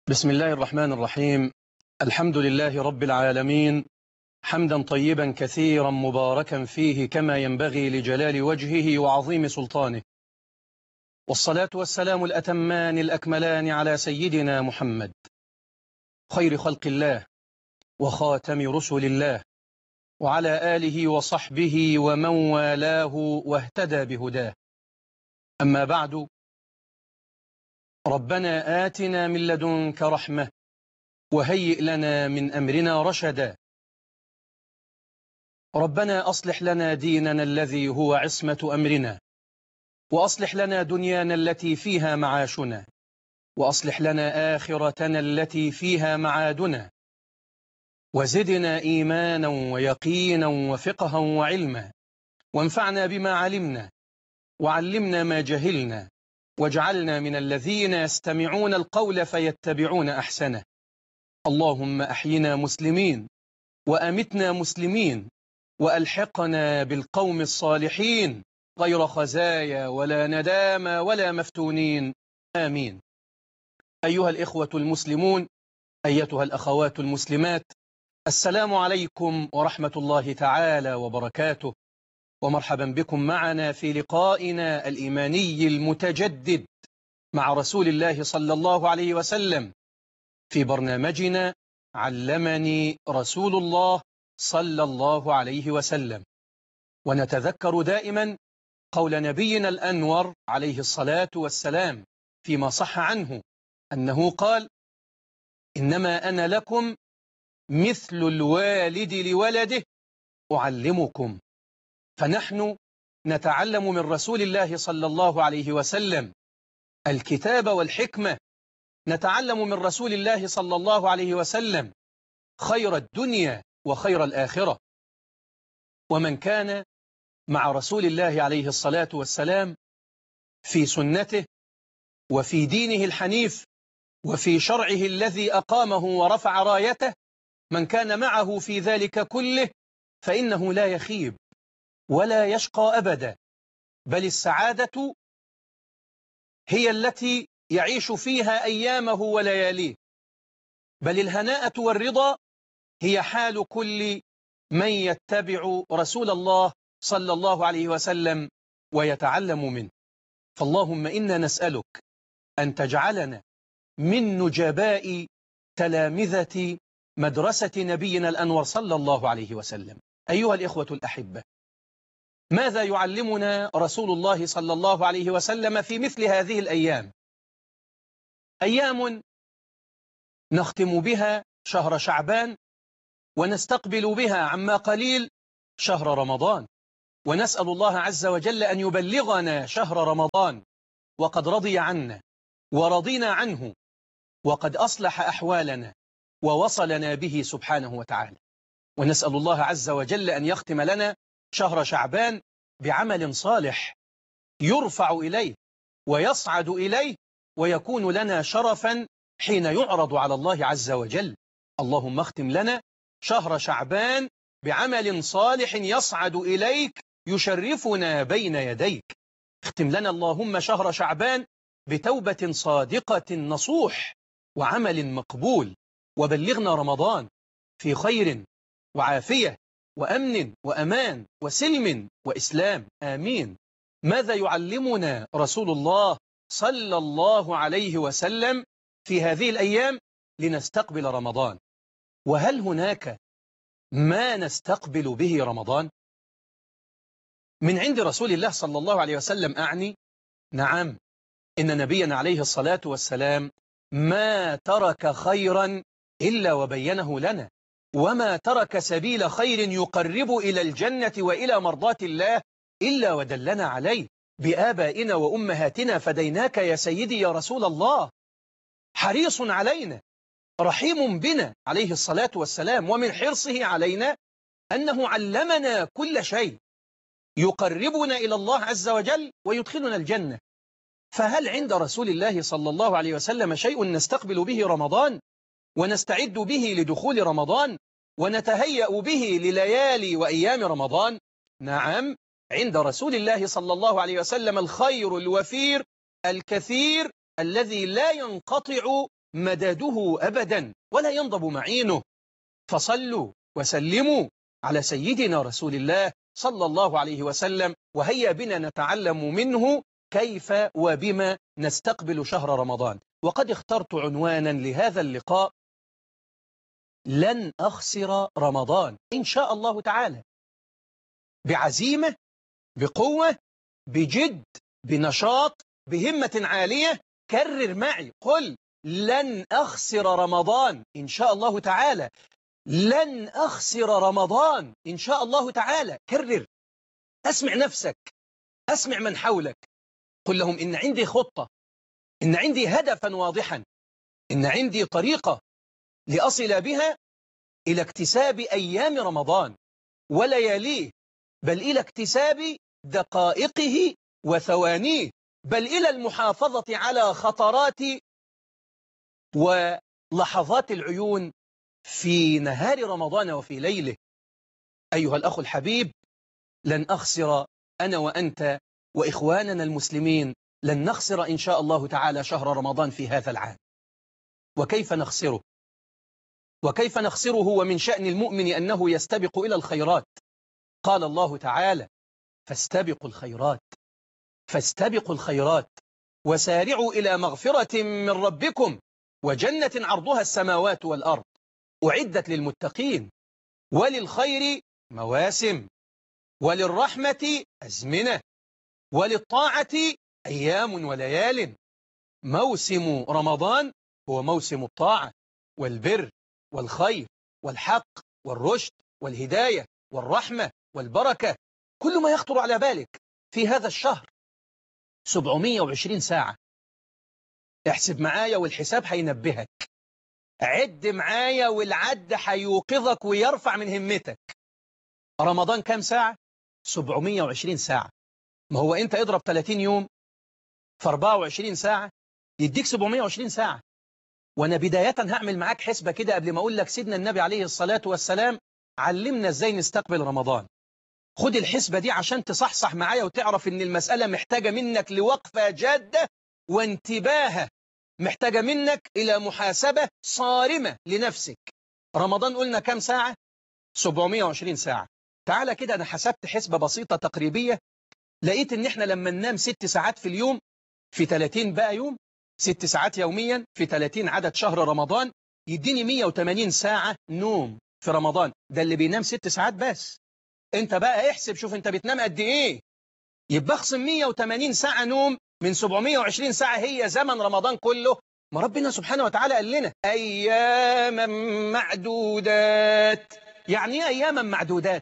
بسم الله الرحمن الرحيم. الحمد لله رب العالمين، حمدا طيبا كثيرا مباركا فيه كما ينبغي لجلال وجهه وعظيم سلطانه، والصلاة والسلام الأتمان الأكملان على سيدنا محمد خير خلق الله وخاتم رسل الله، وعلى آله وصحبه ومن والاه واهتدى بهداه. أما بعد، ربنا آتنا من لدنك رحمة وهيئ لنا من أمرنا رشدا. ربنا أصلح لنا ديننا الذي هو عصمة أمرنا، وأصلح لنا دنيانا التي فيها معاشنا، وأصلح لنا آخرتنا التي فيها معادنا، وزدنا إيمانا ويقينا وفقها وعلما، وانفعنا بما علمنا، وعلمنا ما جهلنا، واجعلنا من الذين يستمعون القول فيتبعون أحسنه. اللهم أحينا مسلمين وأمتنا مسلمين، وألحقنا بالقوم الصالحين غير خزايا ولا ندامى ولا مفتونين، آمين. أيها الإخوة المسلمون، أيتها الأخوات المسلمات، السلام عليكم ورحمة الله تعالى وبركاته، ومرحبا بكم معنا في لقائنا الإيماني المتجدد مع رسول الله صلى الله عليه وسلم في برنامجنا علمني رسول الله صلى الله عليه وسلم. ونتذكر دائما قول نبينا الأنور عليه الصلاة والسلام فيما صح عنه أنه قال: إنما أنا لكم مثل الوالد لولده أعلمكم. فنحن نتعلم من رسول الله صلى الله عليه وسلم الكتاب والحكمة، نتعلم من رسول الله صلى الله عليه وسلم خير الدنيا وخير الآخرة. ومن كان مع رسول الله عليه الصلاة والسلام في سنته وفي دينه الحنيف وفي شرعه الذي أقامه ورفع رايته، من كان معه في ذلك كله فإنه لا يخيب ولا يشقى أبدا، بل السعادة هي التي يعيش فيها أيامه ولياليه، بل الهناءة والرضا هي حال كل من يتبع رسول الله صلى الله عليه وسلم ويتعلم منه. فاللهم إنا نسألك أن تجعلنا من نجباء تلامذة مدرسة نبينا الأنور صلى الله عليه وسلم. أيها الإخوة الأحبة، ماذا يعلمنا رسول الله صلى الله عليه وسلم في مثل هذه الأيام؟ أيام نختم بها شهر شعبان، ونستقبل بها عما قليل شهر رمضان، ونسأل الله عز وجل أن يبلغنا شهر رمضان وقد رضي عنا ورضينا عنه، وقد أصلح أحوالنا ووصلنا به سبحانه وتعالى. ونسأل الله عز وجل أن يختم لنا شهر شعبان بعمل صالح يرفع إليه ويصعد إليه، ويكون لنا شرفا حين يعرض على الله عز وجل. اللهم اختم لنا شهر شعبان بعمل صالح يصعد إليك يشرفنا بين يديك. اختم لنا اللهم شهر شعبان بتوبة صادقة نصوح وعمل مقبول، وبلغنا رمضان في خير وعافية وأمن وأمان وسلم وإسلام، آمين. ماذا يعلمنا رسول الله صلى الله عليه وسلم في هذه الأيام لنستقبل رمضان؟ وهل هناك ما نستقبل به رمضان من عند رسول الله صلى الله عليه وسلم؟ أعني نعم، إن نبينا عليه الصلاة والسلام ما ترك خيرا إلا وبينه لنا، وما ترك سبيل خير يقرب إلى الجنة وإلى مرضاة الله إلا ودلنا عليه. بآبائنا وأمهاتنا فديناك يا سيدي يا رسول الله. حريص علينا، رحيم بنا عليه الصلاة والسلام، ومن حرصه علينا أنه علمنا كل شيء يقربنا إلى الله عز وجل ويدخلنا الجنة. فهل عند رسول الله صلى الله عليه وسلم شيء نستقبل به رمضان ونستعد به لدخول رمضان ونتهيأ به لليالي وأيام رمضان؟ نعم، عند رسول الله صلى الله عليه وسلم الخير الوفير الكثير الذي لا ينقطع مداده أبدا ولا ينضب معينه. فصلوا وسلموا على سيدنا رسول الله صلى الله عليه وسلم، وهيا بنا نتعلم منه كيف وبما نستقبل شهر رمضان. وقد اخترت عنوانا لهذا اللقاء: لن أخسر رمضان إن شاء الله تعالى. بعزيمة، بقوة، بجد، بنشاط، بهمة عالية. كرر معي، قل: لن أخسر رمضان إن شاء الله تعالى. لن أخسر رمضان إن شاء الله تعالى. كرر، أسمع نفسك، أسمع من حولك. قل لهم: إن عندي خطة، إن عندي هدفا واضحا، إن عندي طريقة لأصل بها إلى اكتساب أيام رمضان ولياليه، بل إلى اكتساب دقائقه وثوانيه، بل إلى المحافظة على خطرات ولحظات العيون في نهار رمضان وفي ليله. أيها الأخ الحبيب، لن أخسر أنا وأنت وإخواننا المسلمين، لن نخسر إن شاء الله تعالى شهر رمضان في هذا العام. وكيف نخسره؟ وكيف نخسره ومن شأن المؤمن أنه يستبق إلى الخيرات؟ قال الله تعالى: فاستبقوا الخيرات، فاستبقوا الخيرات وسارعوا إلى مغفرة من ربكم وجنة عرضها السماوات والأرض أعدت للمتقين. وللخير مواسم، وللرحمة أزمنة، وللطاعة أيام وليال. موسم رمضان هو موسم الطاعة والبر والخير والحق والرشد والهداية والرحمة والبركة. كل ما يخطر على بالك في هذا الشهر. 720 ساعة. احسب معايا والحساب هينبهك. عد معايا والعد هيوقظك ويرفع من همتك. رمضان كام ساعة؟ 720 ساعة. ما هو انت اضرب 30 يوم في 24 ساعة يديك 720 ساعة. وانا بداية هعمل معاك حسبة كده قبل ما اقول لك سيدنا النبي عليه الصلاة والسلام علمنا ازاي نستقبل رمضان. خد الحسبة دي عشان تصحصح معايا وتعرف ان المسألة محتاجة منك لوقفة جادة وانتباهة، محتاجة منك إلى محاسبة صارمة لنفسك. رمضان قلنا كام ساعة؟ 720 ساعة. تعالى كده أنا حسبت حسبة بسيطة تقريبية، لقيت إن إحنا لما ننام 6 ساعات في اليوم في 30 بقى يوم، 6 ساعات يوميا في 30 عدد شهر رمضان، يديني 180 ساعة نوم في رمضان. ده اللي بينام 6 ساعات بس. أنت بقى احسب، شوف أنت بتنام قد إيه، يبقى اخصم 180 ساعة نوم من 720 ساعة هي زمن رمضان كله. ما ربنا سبحانه وتعالى قال لنا أياما معدودات. يعني ايه أياما معدودات؟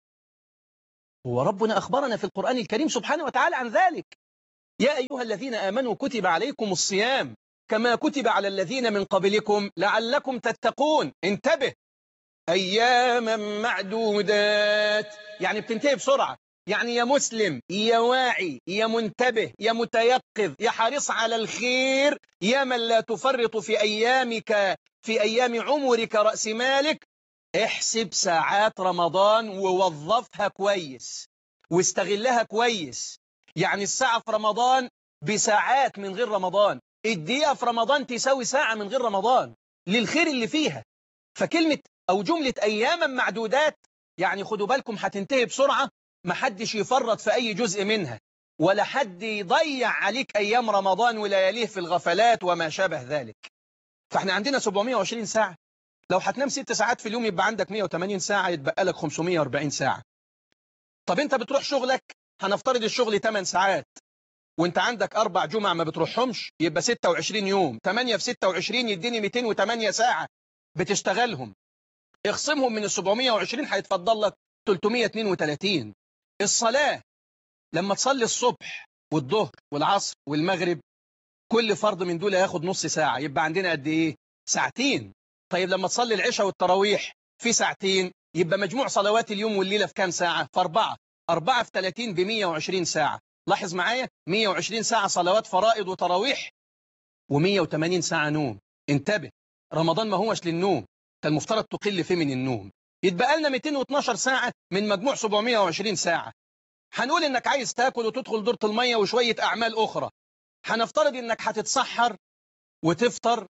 هو ربنا أخبرنا في القرآن الكريم سبحانه وتعالى عن ذلك: يا أيها الذين آمنوا كتب عليكم الصيام كما كتب على الذين من قبلكم لعلكم تتقون. انتبه، أياما معدودات يعني بتنتهي بسرعة. يعني يا مسلم، يا واعي، يا منتبه، يا متيقظ، يا حريص على الخير، يا من لا تفرط في أيامك، في أيام عمرك رأس مالك، احسب ساعات رمضان ووظفها كويس واستغلها كويس. يعني الساعة في رمضان بساعات من غير رمضان، الدقيقة في رمضان تساوي ساعة من غير رمضان للخير اللي فيها. فكلمة أو جملة أياما معدودات يعني خدوا بالكم هتنتهي بسرعة، ما حدش يفرط في أي جزء منها، ولا حد يضيع عليك أيام رمضان ولياليه في الغفلات وما شابه ذلك. فاحنا عندنا 720 ساعة. لو هتنام 6 ساعات في اليوم يبقى عندك 180 ساعة، يتبقى لك 540 ساعة. طب انت بتروح شغلك، هنفترض الشغل 8 ساعات وانت عندك 4 جمع ما بتروحهمش، يبقى 26 يوم، 8 في 26 يديني 208 ساعة بتشتغلهم. اخصمهم من ال 720 هيتفضل لك 332. الصلاة لما تصلي الصبح والظهر والعصر والمغرب، كل فرض من دول ياخد نص ساعة، يبقى عندنا قد ايه؟ ساعتين. طيب لما تصلي العشاء والتراويح في ساعتين، يبقى مجموع صلوات اليوم والليلة في كام ساعة؟ في 4. 4 في 30 ب 120 ساعة. لاحظ معايا، 120 ساعة صلوات فرائض وتراويح و180 ساعة نوم. انتبه، رمضان ما هوش للنوم، كان المفترض تقل فيه من النوم. يتبقى لنا 212 ساعة من مجموع 720 ساعة. هنقول انك عايز تاكل وتدخل دورة المية وشوية اعمال اخرى. هنفترض انك هتتسحر وتفطر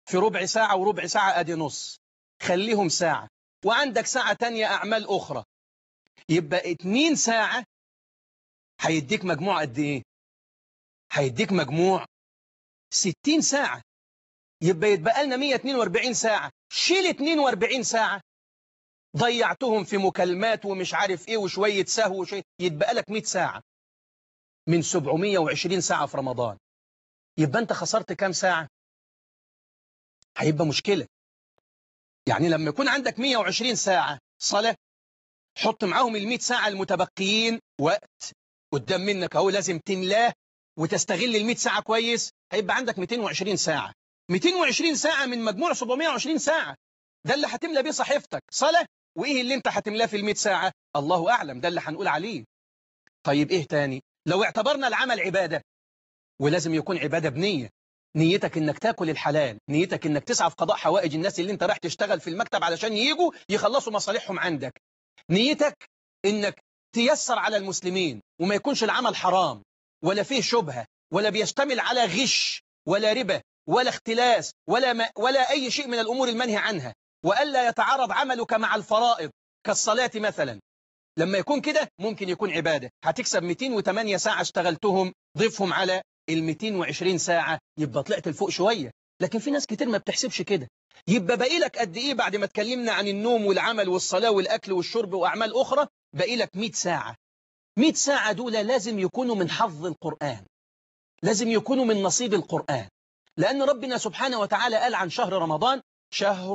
في ربع ساعة وربع ساعة أدي نص، خليهم ساعة، وعندك ساعة تانية أعمال أخرى، يبقى 2 ساعة هيديك مجموع قد إيه؟ هيديك مجموع 60 ساعة، يبقى لنا 142 ساعة. شيل 42 ساعة ضيعتهم في مكالمات ومش عارف إيه وشوية سهو وشوية، يتبقى لك 100 ساعة من 720 ساعة في رمضان. يبقى أنت خسرت كام ساعة؟ هيبقى مشكلة. يعني لما يكون عندك 120 ساعة صلاة، حط معاهم ال100 ساعة المتبقيين وقت قدام منك اهو، لازم تملاه وتستغل ال100 ساعة كويس، هيبقى عندك 220 ساعة. 220 ساعة من مجموع 720 ساعة، ده اللي هتملى بيه صحيفتك صلاة. وإيه اللي أنت هتملاه في ال100 ساعة؟ الله أعلم، ده اللي هنقول عليه. طيب إيه تاني؟ لو اعتبرنا العمل عبادة، ولازم يكون عبادة بنية، نيتك إنك تاكل الحلال، نيتك إنك تسعى في قضاء حوائج الناس اللي أنت رايح تشتغل في المكتب علشان ييجوا يخلصوا مصالحهم عندك، نيتك إنك تيسر على المسلمين وما يكونش العمل حرام ولا فيه شبهة ولا بيشتمل على غش ولا ربا ولا اختلاس ولا أي شيء من الأمور المنهي عنها، وألا يتعارض عملك مع الفرائض كالصلاة مثلا. لما يكون كده ممكن يكون عبادة، هتكسب 208 ساعة اشتغلتهم، ضيفهم على ال 220 ساعة، يبقى طلعت لفوق شوية. لكن في ناس كتير ما بتحسبش كده. يبقى باقي لك قد إيه بعد ما اتكلمنا عن النوم والعمل والصلاة والأكل والشرب وأعمال أخرى؟ باقي لك 100 ساعة. 100 ساعة دول لازم يكونوا من حظ القرآن، لازم يكونوا من نصيب القرآن، لأن ربنا سبحانه وتعالى قال عن شهر رمضان: شهر